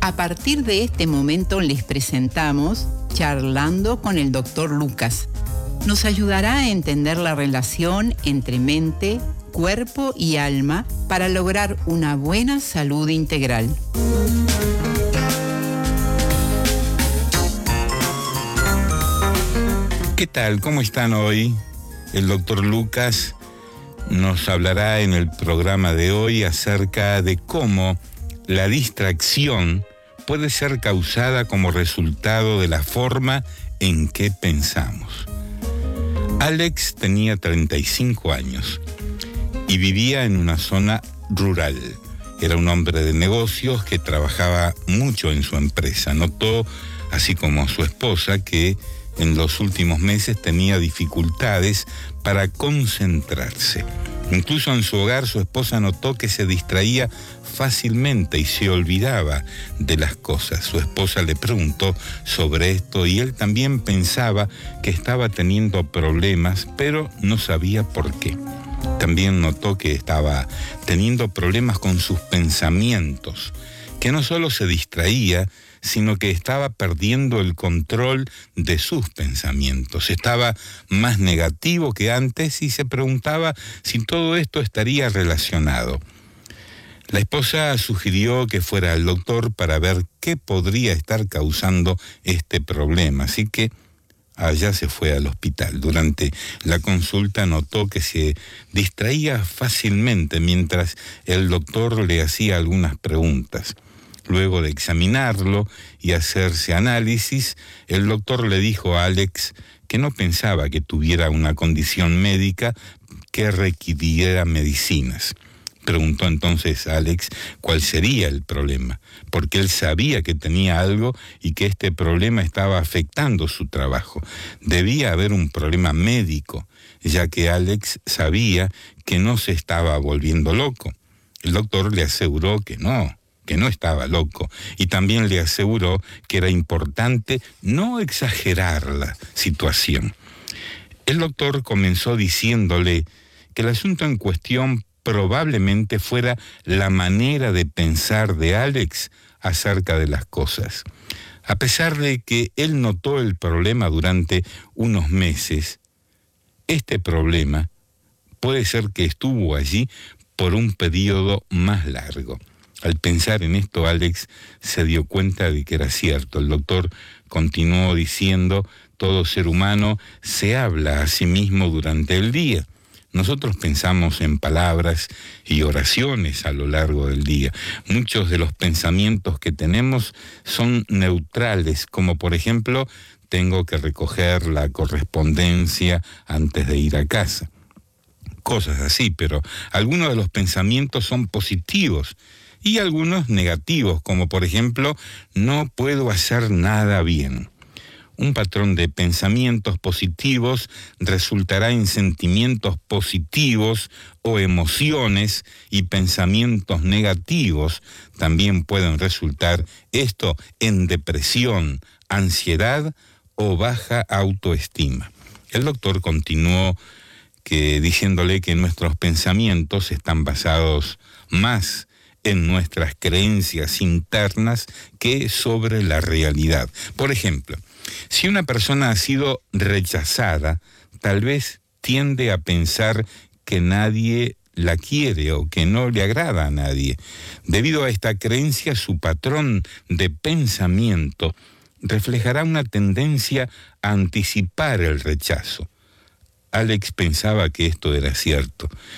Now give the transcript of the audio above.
A partir de este momento les presentamos Charlando con el Dr. Lucas. Nos ayudará a entender la relación entre mente, cuerpo y alma para lograr una buena salud integral. ¿Qué tal? ¿Cómo están hoy? El Dr. Lucas nos hablará en el programa de hoy acerca de cómo la distracción puede ser causada como resultado de la forma en que pensamos. Alex tenía 35 años y vivía en una zona rural. Era un hombre de negocios que trabajaba mucho en su empresa. Notó, así como su esposa, que en los últimos meses tenía dificultades para concentrarse. Incluso en su hogar su esposa notó que se distraía fácilmente y se olvidaba de las cosas. Su esposa le preguntó sobre esto y él también pensaba que estaba teniendo problemas, pero no sabía por qué. También notó que estaba teniendo problemas con sus pensamientos, que no solo se distraía, sino que estaba perdiendo el control de sus pensamientos. Estaba más negativo que antes y se preguntaba si todo esto estaría relacionado. La esposa sugirió que fuera al doctor para ver qué podría estar causando este problema, así que allá se fue al hospital. Durante la consulta notó que se distraía fácilmente mientras el doctor le hacía algunas preguntas. Luego de examinarlo y hacerse análisis, el doctor le dijo a Alex que no pensaba que tuviera una condición médica que requiriera medicinas. Preguntó entonces a Alex cuál sería el problema, porque él sabía que tenía algo y que este problema estaba afectando su trabajo. Debía haber un problema médico, ya que Alex sabía que no se estaba volviendo loco. El doctor le aseguró que no estaba loco, y también le aseguró que era importante no exagerar la situación. El doctor comenzó diciéndole que el asunto en cuestión probablemente fuera la manera de pensar de Alex acerca de las cosas. A pesar de que él notó el problema durante unos meses, este problema puede ser que estuvo allí por un periodo más largo. Al pensar en esto, Alex se dio cuenta de que era cierto. El doctor continuó diciendo: todo ser humano se habla a sí mismo durante el día. Nosotros pensamos en palabras y oraciones a lo largo del día. Muchos de los pensamientos que tenemos son neutrales, como por ejemplo, tengo que recoger la correspondencia antes de ir a casa. Cosas así, pero algunos de los pensamientos son positivos y algunos negativos, como por ejemplo, no puedo hacer nada bien. Un patrón de pensamientos positivos resultará en sentimientos positivos o emociones, y pensamientos negativos también pueden resultar en depresión, ansiedad o baja autoestima. El doctor continuó diciéndole que nuestros pensamientos están basados más en nuestras creencias internas que sobre la realidad. Por ejemplo, si una persona ha sido rechazada, tal vez tiende a pensar que nadie la quiere o que no le agrada a nadie. Debido a esta creencia, su patrón de pensamiento reflejará una tendencia a anticipar el rechazo. Alex pensaba que esto era cierto.